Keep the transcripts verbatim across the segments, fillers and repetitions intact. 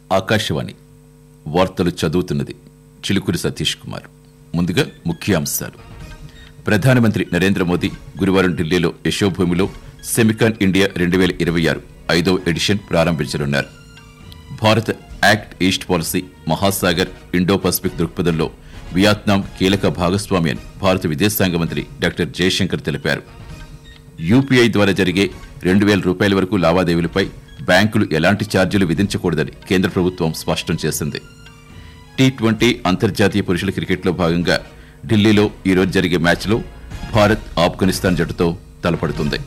ఆకాశవాణి వార్తలు చదువుతున్నది చిలుకూరి సతీష్ కుమార్. ముందుగా ముఖ్యాంశాలు. ప్రధానమంత్రి నరేంద్ర మోదీ గురువారం ఢిల్లీలో యశోభూమిలో సెమికాన్ ఇండియా రెండు వేల ఇరవై ఆరు ఐదవ ఎడిషన్ ప్రారంభించనున్నారు. Bharat act east policy, Mahasagar, Indo Pacific దృక్పథంలో వియత్నాం కీలక భాగస్వామి అని భారత విదేశాంగ మంత్రి డాక్టర్ జయశంకర్ తెలిపారు. యూపీఐ ద్వారా జరిగే రెండు వేల రూపాయల వరకు లావాదేవీలపై బ్యాంకులు ఎలాంటి ఛార్జీలు విధించకూడదని కేంద్ర ప్రభుత్వం స్పష్టం చేసింది. టీ ట్వంటీ అంతర్జాతీయ పురుషుల క్రికెట్లో భాగంగా ఢిల్లీలో ఈరోజు జరిగే మ్యాచ్లో భారత్ ఆఫ్ఘనిస్తాన్ జట్టుతో తలపడుతుంది.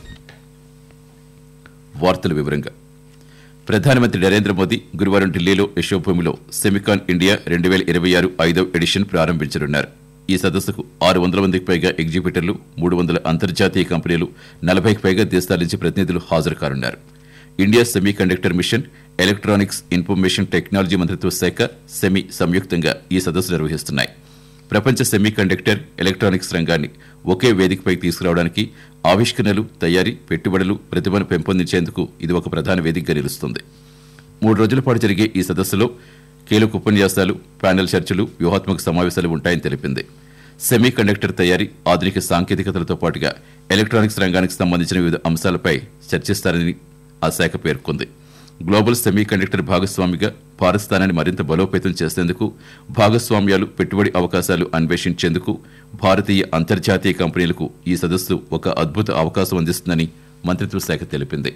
వార్తల వివరంగా. ప్రధానమంత్రి నరేంద్ర మోదీ గురువారం ఢిల్లీలో యశోభూమిలో సెమికాన్ ఇండియా రెండు వేల ఇరవై ఆరు ఐదవ ఎడిషన్ ప్రారంభించనున్నారు. ఈ సదస్సుకు ఆరు వందల మందికి పైగా ఎగ్జిబిటర్లు, మూడు వందల అంతర్జాతీయ కంపెనీలు, నలభైకి పైగా దేశాల నుంచి ప్రతినిధులు హాజరు కానున్నారు. India semi conductor machine, electronics information technology మంత్రిత్వ శాఖ, సెమీ సంయుక్తంగా ఈ సదస్సు నిర్వహిస్తున్నాయి. ప్రపంచ సెమీ కండక్టర్, ఎలక్ట్రానిక్స్ రంగాన్ని ఒకే వేదికపై తీసుకురావడానికి ఆవిష్కరణలు, తయారీ, పెట్టుబడులు, ప్రతిభను పెంపొందించేందుకు ఇది ఒక ప్రధాన వేదికగా నిలుస్తుంది. మూడు రోజుల పాటు జరిగే ఈ సదస్సులో కీలక ఉపన్యాసాలు, ప్యానెల్ చర్చలు, వ్యూహాత్మక సమావేశాలు ఉంటాయని తెలిపింది. సెమీ కండక్టర్ తయారీ, ఆధునిక సాంకేతికతలతో పాటుగా ఎలక్ట్రానిక్స్ రంగానికి సంబంధించిన వివిధ అంశాలపై చర్చిస్తారని ఆ శాఖ పేర్కొంది. గ్లోబల్ సెమీ కండక్టర్ భాగస్వామిగా భారత్ స్థానాన్ని మరింత బలోపేతం చేసేందుకు, భాగస్వామ్యాలు, పెట్టుబడి అవకాశాలు అన్వేషించేందుకు భారతీయ అంతర్జాతీయ కంపెనీలకు ఈ సదస్సు ఒక అద్భుత అవకాశం అందిస్తుందని మంత్రిత్వ శాఖ తెలిపింది.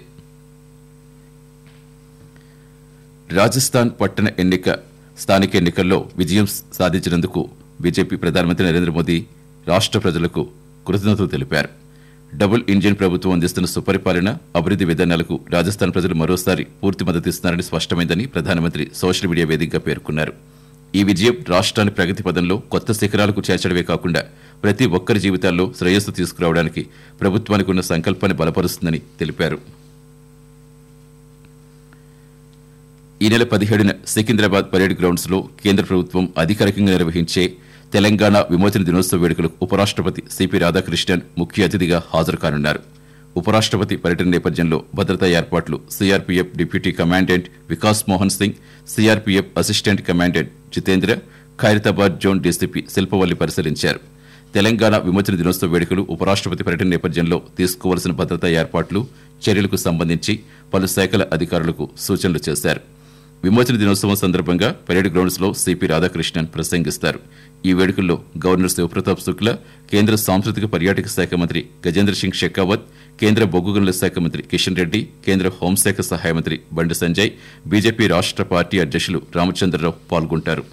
రాజస్థాన్ పట్టణ ఎన్నిక స్థానిక ఎన్నికల్లో విజయం సాధించినందుకు బీజేపీ ప్రధానమంత్రి నరేంద్ర మోదీ రాష్ట్ర ప్రజలకు కృతజ్ఞతలు తెలిపారు. డబుల్ ఇంజిన్ ప్రభుత్వం అందిస్తున్న సుపరిపాలన, అభివృద్ధి విధానాలకు రాజస్థాన్ ప్రజలు మరోసారి పూర్తి మద్దతిస్తున్నారని స్పష్టమైందని ప్రధానమంత్రి సోషల్ మీడియా వేదికగా పేర్కొన్నారు. ఈ విజయం రాష్ట్రాన్ని ప్రగతి పదంలో కొత్త శిఖరాలకు చేర్చడమే కాకుండా ప్రతి ఒక్కరి జీవితాల్లో శ్రేయస్సు తీసుకురావడానికి ప్రభుత్వానికి ఉన్న సంకల్పాన్ని బలపరుస్తుందని తెలిపారు. ఈ నెల పదిహేడున సికింద్రాబాద్ పరేడ్ గ్రౌండ్స్ లో కేంద్ర ప్రభుత్వం అధికారికంగా నిర్వహించే తెలంగాణ విమోచన దినోత్సవ వేడుకలకు ఉపరాష్ట్రపతి సిపి రాధాకృష్ణన్ ముఖ్య అతిథిగా హాజరు కానున్నారు. ఉపరాష్ట్రపతి పర్యటన నేపథ్యంలో భద్రతా ఏర్పాట్లు CRPF deputy commandant Vikas Mohan Singh, CRPF assistant commandant Jitendra, Khairatabad zone DCP Shilpavalli పరిశీలించారు. తెలంగాణ విమోచన దినోత్సవ వేడుకలు, ఉపరాష్ట్రపతి పర్యటన నేపథ్యంలో తీసుకోవాల్సిన భద్రతా ఏర్పాట్లు, చర్యలకు సంబంధించి పలు శాఖల అధికారులకు సూచనలు చేశారు. విమోచన దినోత్సవం సందర్భంగా పరేడ్ గ్రౌండ్స్ లో సిపి రాధాకృష్ణన్ ప్రసంగిస్తారు. ఈ వేడుకల్లో గవర్నర్ శివప్రతాప్ శుక్లా, కేంద్ర సాంస్కృతిక పర్యాటక శాఖ మంత్రి గజేంద్ర సింగ్ షెకావత్, కేంద్ర బొగ్గు గనుల శాఖ మంత్రి కిషన్ రెడ్డి, కేంద్ర హోంశాఖ సహాయ మంత్రి బండి సంజయ్, బీజేపీ రాష్ట్ర పార్టీ అధ్యక్షులు రామచంద్రరావు పాల్గొంటారు.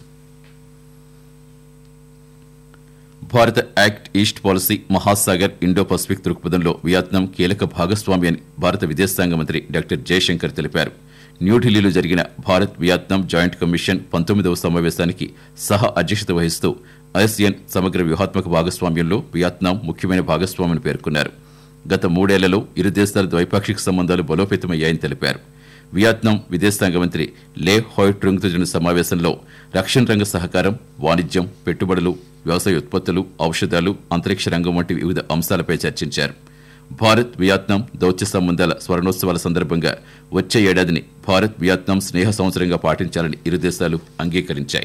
భారత act east policy, Mahasagar, Indo Pacific దృక్పథంలో వియత్నాం కీలక భాగస్వామి అని భారత విదేశాంగ మంత్రి డాక్టర్ జయశంకర్ తెలిపారు. న్యూఢిల్లీలో జరిగిన భారత్ వియత్నాం జాయింట్ కమిషన్ పంతొమ్మిదవ సమావేశానికి సహ అధ్యక్షత వహిస్తూ ఆసియాన్ సమగ్ర వ్యూహాత్మక భాగస్వామ్యంలో వియత్నాం ముఖ్యమైన భాగస్వామిని పేర్కొన్నారు. గత మూడేళ్లలో ఇరు దేశాల ద్వైపాక్షిక సంబంధాలు బలోపేతమయ్యాయని తెలిపారు. వియత్నాం విదేశాంగ మంత్రి లే హాయ్ ట్రుంగ్తో జరిగిన సమావేశంలో రక్షణ రంగ సహకారం, వాణిజ్యం, పెట్టుబడులు, వ్యవసాయ ఉత్పత్తులు, ఔషధాలు, అంతరిక్ష రంగం వంటి వివిధ అంశాలపై చర్చించారు. భారత్ వియత్నాం దౌత్య సంబంధాల స్వర్ణోత్సవాల సందర్భంగా వచ్చే ఏడాదిని భారత్ వియత్నాం స్నేహ సంవత్సరంగా పాటించాలని ఇరు దేశాలు అంగీకరించాయి.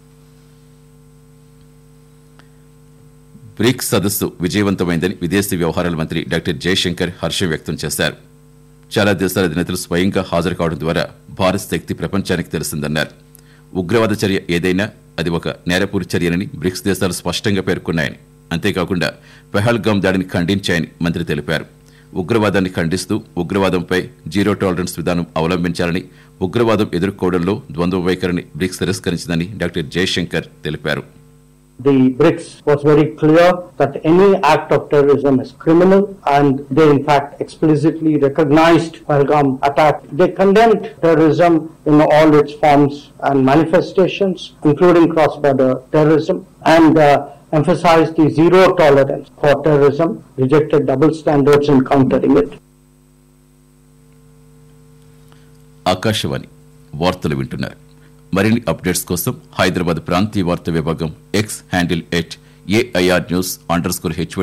బ్రిక్స్ సదస్సు విజయవంతమైందని విదేశీ వ్యవహారాల మంత్రి డాక్టర్ జయశంకర్ హర్షం వ్యక్తం చేశారు. చాలా దేశాల అధినేతలు స్వయంగా హాజరు కావడం ద్వారా భారత్ శక్తి ప్రపంచానికి తెలిసిందన్నారు. ఉగ్రవాద చర్య ఏదైనా అది ఒక నేరపూరి చర్యనని బ్రిక్స్ దేశాలు స్పష్టంగా పేర్కొన్నాయని, అంతేకాకుండా పెహల్గాం దాడిని ఖండించాయని మంత్రి తెలిపారు. ఉగ్రవాదాన్ని ఖండిస్తూ ఉగ్రవాదంపై జీరో టాలరెన్స్ విధానం అవలంబించాలని, ఉగ్రవాదం ఎదుర్కోవడంలో ద్వంద్వ వైఖరిని బ్రిక్స్ తిరస్కరించిందని డాక్టర్ జయశంకర్ తెలిపారు. The BRICS was very clear that any act of terrorism is criminal, and they in fact explicitly recognized Pahalgam attack. They condemned terrorism in all its forms and manifestations, including cross-border terrorism, and uh, emphasized the zero tolerance for terrorism, rejected double standards in countering it. Akashvani వార్తలు వింటున్నారు. మరిన్ని updates కోసం హైదరాబాద్ ప్రాంతీయ వార్తా విభాగం X handle at AIR news under score H